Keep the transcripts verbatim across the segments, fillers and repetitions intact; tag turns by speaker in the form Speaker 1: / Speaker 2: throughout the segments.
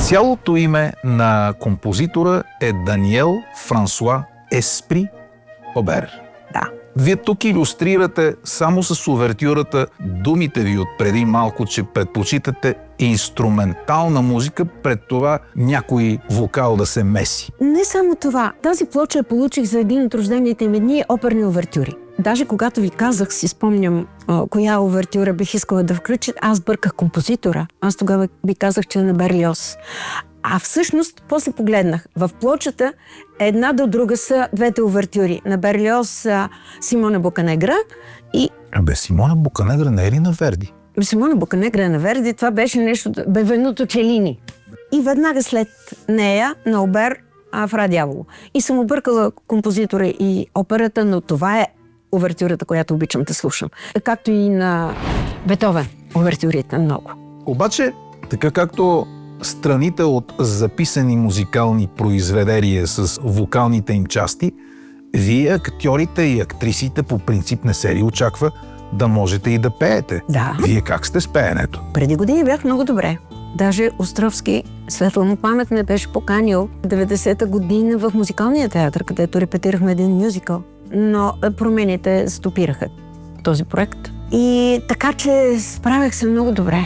Speaker 1: Цялото име на композитора е Даниел Франсуа Еспри Обер.
Speaker 2: Да.
Speaker 1: Вие тук илюстрирате само с увертюрата думите ви от преди малко, че предпочитате инструментална музика, пред това някой вокал да се меси.
Speaker 2: Не само това. Тази плоча я получих за един от рождените ми дни оперни увертюри. Даже когато ви казах, си спомням а, коя увертюра бих искала да включа, аз бърках композитора. Аз тогава ви казах, че е на Берлиоз. А всъщност, после погледнах. В плочата една до друга са двете увертюри. На Берлиоз Симона Боканегра и...
Speaker 1: Абе, Симона Боканегра не е ли на Верди?
Speaker 2: Симона Боканегра на Верди, това беше нещо... Бенвенуто Челини. И веднага след нея на Обер Фра Дяволо. И съм объркала композитора и операта, но това е увертюрата, която обичам да слушам. Както и на Бетовен. Увертюрите много.
Speaker 1: Обаче, така както страните от записани музикални произведения с вокалните им части, вие, актьорите и актрисите, по принцип не се ли очаква да можете и да пеете?
Speaker 2: Да.
Speaker 1: Вие как сте с пеенето?
Speaker 2: Преди години бях много добре. Даже Островски, светла му памет, ме беше поканил деветдесета година в музикалния театър, където репетирахме един мюзикъл. Но промените стопираха този проект. И така, че справях се много добре.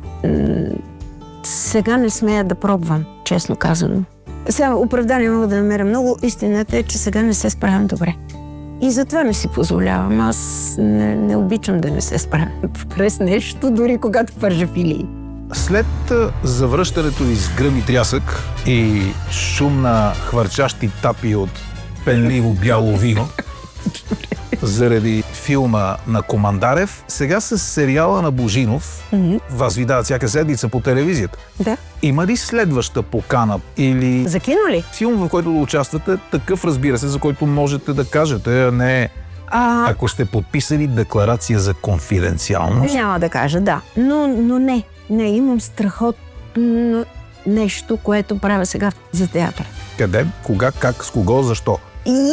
Speaker 2: Сега не смея да пробвам, честно казано. Сега оправдание мога да намеря много. Истината е, че сега не се справям добре. И затова не си позволявам. Аз не, не обичам да не се справям през нещо, дори когато пържа филии.
Speaker 1: След завръщането ви с гръм и трясък и шум на хвърчащи тапи от пенливо бяло вино, заради филма на Командарев, сега с сериала на Божинов, mm-hmm. вас ви дават всяка седмица по телевизията.
Speaker 2: Да.
Speaker 1: Има ли следваща покана или...
Speaker 2: За кино ли?
Speaker 1: Филм, в който да участвате, такъв, разбира се, за който можете да кажете, а не... А... Ако сте подписали декларация за конфиденциалност.
Speaker 2: Няма да кажа, да. Но, но не. Не, имам страхотно нещо, което правя сега за театър.
Speaker 1: Къде? Кога? Как? С кого? Защо?
Speaker 2: И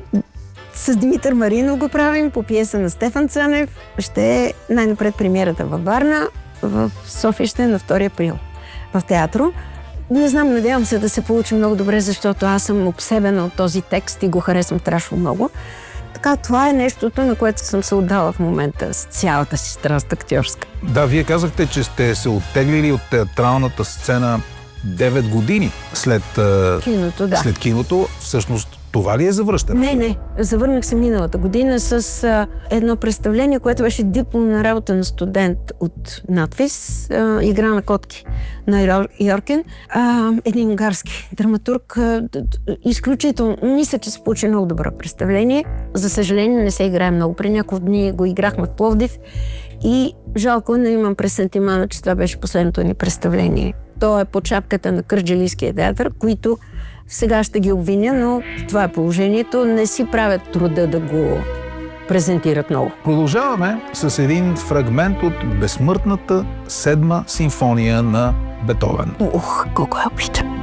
Speaker 2: с Димитър Маринов го правим по пиеса на Стефан Цанев. Ще е най-напред премиерата във Варна, в София ще е на втори април в театро. Не знам, надявам се да се получи много добре, защото аз съм обсебена от този текст и го харесвам страшно много. Така, това е нещото, на което съм се отдала в момента с цялата си страст актьорска.
Speaker 1: Да, вие казахте, че сте се оттеглили от театралната сцена девет години след
Speaker 2: киното. Да.
Speaker 1: След киното. Всъщност, това ли е завръщане?
Speaker 2: Не, не. Завърнах се миналата година с а, едно представление, което беше дипломна работа на студент от надвис, а, игра на котки на Йоркен. А, един унгарски драматург. А, изключително. Мисля, че се получи много добро представление. За съжаление, не се играе много. При няколко дни го играхме в Пловдив и жалко, не имам пресентимана, че това беше последното ни представление. То е под шапката на Кърджалийския театър, които сега ще ги обвиня, но това е положението. Не си правят труда да го презентират много.
Speaker 1: Продължаваме с един фрагмент от безсмъртната седма симфония на Бетовен.
Speaker 2: Ух, колко я обичам!